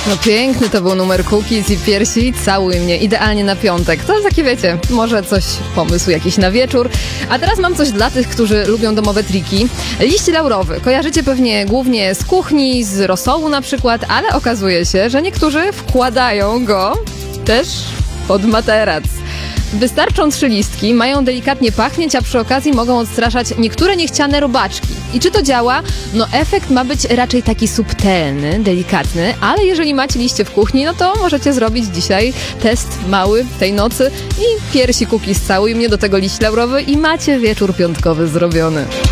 No piękny to był numer Cookies i Piersi, Całuj mnie, idealnie na piątek. To takie wiecie, może coś, pomysł jakiś na wieczór. A teraz mam coś dla tych, którzy lubią domowe triki. Liść laurowy kojarzycie pewnie głównie z kuchni, z rosołu na przykład, ale okazuje się, że niektórzy wkładają go też pod materac. Wystarczą 3 listki, mają delikatnie pachnieć, a przy okazji mogą odstraszać niektóre niechciane robaczki. I czy to działa? No efekt ma być raczej taki subtelny, delikatny, ale jeżeli macie liście w kuchni, no to możecie zrobić dzisiaj test mały tej nocy i piersi Cookies Całuj mnie, do tego liść laurowy i macie wieczór piątkowy zrobiony.